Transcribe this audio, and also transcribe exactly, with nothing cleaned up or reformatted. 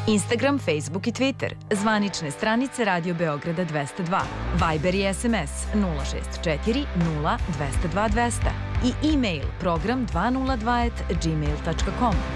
Instagram, Facebook i Twitter, zvanične stranice Radio Beograda dvesta dva, Viber i S M S nula šest četiri nula dvesta dva dvesta i e-mail program dvesta dva at gmail tačka com.